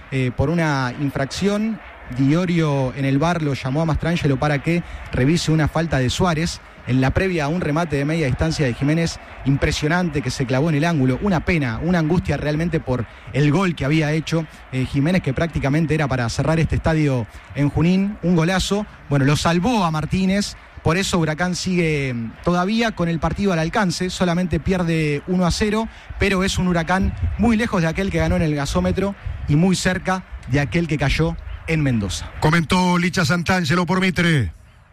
por una infracción. Diorio en el VAR lo llamó a Mastrangelo para que revise una falta de Suárez en la previa a un remate de media distancia de Jiménez impresionante que se clavó en el ángulo. Una pena, una angustia realmente por el gol que había hecho Jiménez, que prácticamente era para cerrar este estadio en Junín. Un golazo. Bueno, lo salvó a Martínez. Por eso Huracán sigue todavía con el partido al alcance, solamente pierde 1-0, pero es un Huracán muy lejos de aquel que ganó en el gasómetro y muy cerca de aquel que cayó en Mendoza. Comentó Licha Santangelo por Mitre.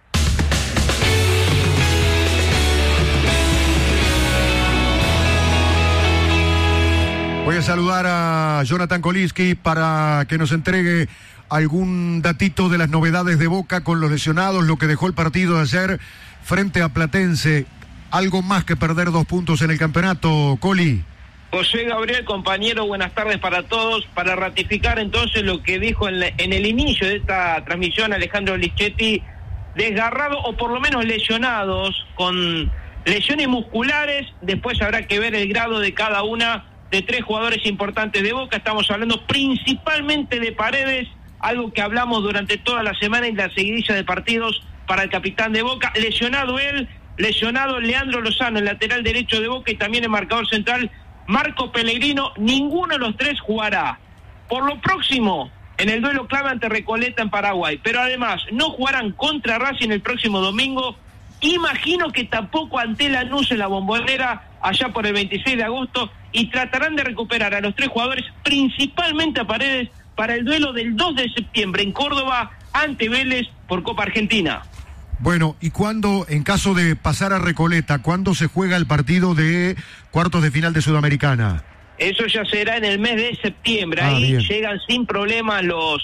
Voy a saludar a Jonathan Koliski para que nos entregue algún datito de las novedades de Boca con los lesionados, lo que dejó el partido de ayer frente a Platense. Algo más que perder 2 puntos en el campeonato, Coli. José Gabriel, compañero, buenas tardes para todos. Para ratificar entonces lo que dijo en el inicio de esta transmisión Alejandro Lichetti, desgarrado o por lo menos lesionados, con lesiones musculares. Después habrá que ver el grado de cada una de 3 jugadores importantes de Boca. Estamos hablando principalmente de Paredes, algo que hablamos durante toda la semana en la seguidilla de partidos para el capitán de Boca. Lesionado él, lesionado Leandro Lozano, el lateral derecho de Boca, y también el marcador central Marco Pellegrino. Ninguno de los 3 jugará. Por lo próximo, en el duelo clave ante Recoleta en Paraguay, pero además no jugarán contra Racing el próximo domingo. Imagino que tampoco ante Lanús en la Bombonera allá por el 26 de agosto, y tratarán de recuperar a los 3 jugadores, principalmente a Paredes, para el duelo del 2 de septiembre en Córdoba ante Vélez por Copa Argentina. Bueno, ¿y cuándo, en caso de pasar a Recoleta, cuándo se juega el partido de cuartos de final de Sudamericana? Eso ya será en el mes de septiembre. Ahí bien. Llegan sin problemas los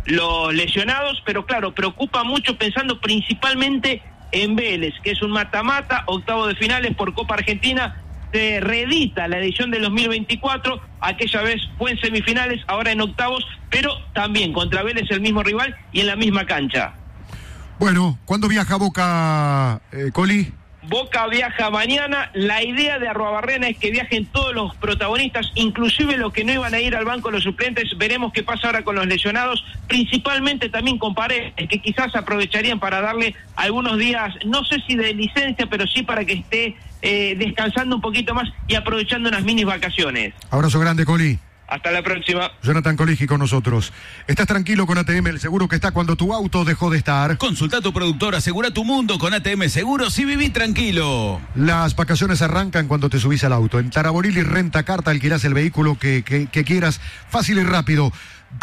lesionados, pero claro, preocupa mucho pensando principalmente en Vélez, que es un mata-mata, octavo de finales por Copa Argentina. Se reedita la edición del 2024, aquella vez fue en semifinales, ahora en octavos, pero también contra Vélez, el mismo rival y en la misma cancha. Bueno, ¿cuándo viaja Boca, Coli? Boca viaja mañana. La idea de Arruabarrena es que viajen todos los protagonistas, inclusive los que no iban a ir al banco, los suplentes. Veremos qué pasa ahora con los lesionados, principalmente también con Paredes, que quizás aprovecharían para darle algunos días, no sé si de licencia, pero sí para que esté descansando un poquito más y aprovechando unas mini vacaciones. Abrazo grande, Coli. Hasta la próxima. Jonathan Coligi con nosotros. ¿Estás tranquilo con ATM? El seguro que está cuando tu auto dejó de estar. Consulta a tu productor, asegura tu mundo con ATM Seguros y viví tranquilo. Las vacaciones arrancan cuando te subís al auto. En Taraborelli Renta Carta alquilás el vehículo que quieras, fácil y rápido.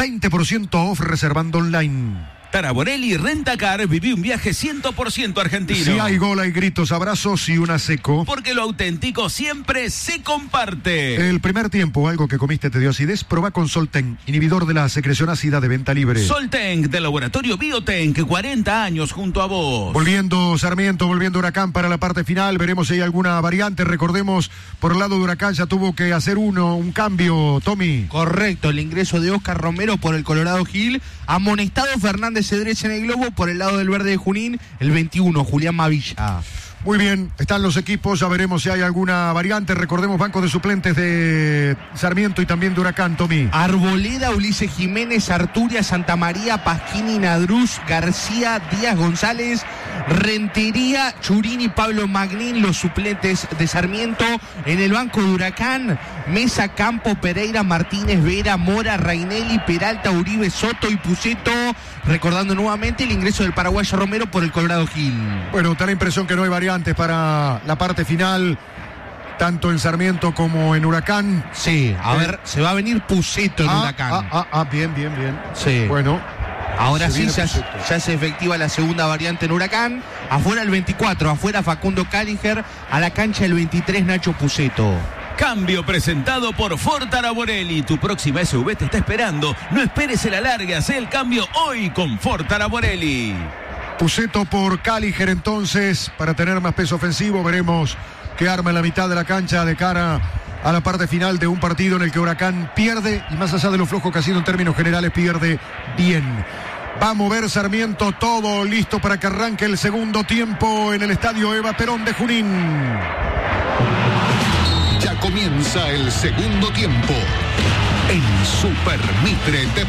20% off reservando online. Taraborelli Rentacar, viví un viaje 100% argentino. Si hay gol, hay gritos, abrazos y una seco. Porque lo auténtico siempre se comparte. El primer tiempo, algo que comiste te dio acidez, probá con Solten, inhibidor de la secreción ácida de venta libre. Solten, del laboratorio Biotenk, 40 años junto a vos. Volviendo Sarmiento, volviendo Huracán para la parte final, veremos si hay alguna variante. Recordemos, por el lado de Huracán ya tuvo que hacer un cambio, Tommy. Correcto, el ingreso de Oscar Romero por el Colorado Gil, amonestado Fernández Cedrés en el Globo, por el lado del Verde de Junín, el 21, Julián Mavilla. Muy bien, están los equipos, ya veremos si hay alguna variante. Recordemos banco de suplentes de Sarmiento y también de Huracán, Tommy. Arboleda, Ulises Jiménez, Arturia, Santamaría, Pasquini, Nadruz, García, Díaz González, Rentería, Churini, Pablo Magnín, los suplentes de Sarmiento. En el banco de Huracán, Mesa, Campo, Pereira, Martínez, Vera, Mora, Rainelli, Peralta, Uribe, Soto y Puceto. Recordando nuevamente el ingreso del paraguayo Romero por el Colorado Gil. Bueno, da la impresión que no hay variantes para la parte final, tanto en Sarmiento como en Huracán. Sí, a ver, se va a venir Puceto en Huracán. Bien. Sí. Bueno. Ahora sí, ya es efectiva la segunda variante en Huracán. Afuera el 24, afuera Facundo Cáliger, a la cancha el 23 Nacho Puceto. Cambio presentado por Ford Taraborelli. Tu próxima SUV te está esperando. No esperes el alargue, haz el cambio hoy con Ford Taraborelli. Puceto por Cáliger entonces, para tener más peso ofensivo. Veremos qué arma en la mitad de la cancha de cara a la parte final de un partido en el que Huracán pierde, y más allá de lo flojo que ha sido en términos generales, pierde bien. Va a mover Sarmiento, todo listo para que arranque el segundo tiempo en el estadio Eva Perón de Junín. Ya comienza el segundo tiempo en Super Mitre